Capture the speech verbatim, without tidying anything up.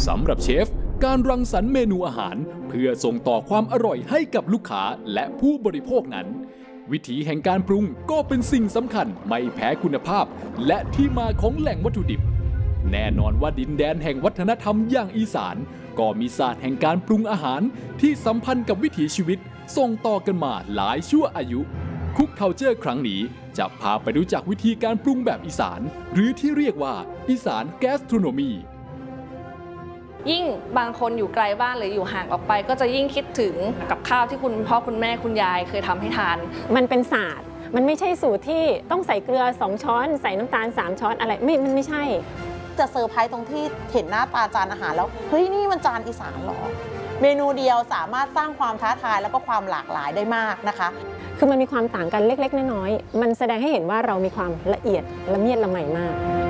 สำหรับเชฟการรังสรรค์เมนูอาหารเพื่อส่งต่อความอร่อยให้กับลูกค้าและผู้บริโภคนั้นวิธีแห่งการปรุงก็เป็นสิ่งสำคัญไม่แพ้คุณภาพและที่มาของแหล่งวัตถุดิบแน่นอนว่าดินแดนแห่งวัฒนธรรมอย่างอีสานก็มีศาสตร์แห่งการปรุงอาหารที่สัมพันธ์กับวิถีชีวิตส่งต่อกันมาหลายชั่วอายุคุกเคาเจอร์ครั้งนี้จะพาไปรู้จักวิธีการปรุงแบบอีสานหรือที่เรียกว่าอีสานแกสโทรโนมียิ่งบางคนอยู่ไกลบ้านหรืออยู่ห่างออกไปก็จะยิ่งคิดถึงกับข้าวที่คุณพ่อคุณแม่คุณยายเคยทำให้ทานมันเป็นศาสตร์มันไม่ใช่สูตรที่ต้องใส่เกลือสองช้อนใส่น้ำตาลสามช้อนอะไรไม่มันไม่ใช่จะเซอร์ไพรส์ตรงที่เห็นหน้าตาจานอาหารแล้วเฮ้ยนี่มันจานอีสานหรอเมนูเดียวสามารถสร้างความท้าทายแล้วก็ความหลากหลายได้มากนะคะคือมันมีความต่างกันเล็กๆน้อยๆมันแสดงให้เห็นว่าเรามีความละเอียดละเมียดละไมมาก